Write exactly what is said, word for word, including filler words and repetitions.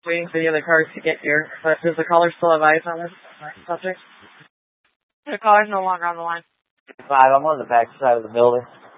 Waiting for the other cars to get here. But does the caller still have eyes on this subject? The caller's no longer on the line. Five, I'm on the back side of the building.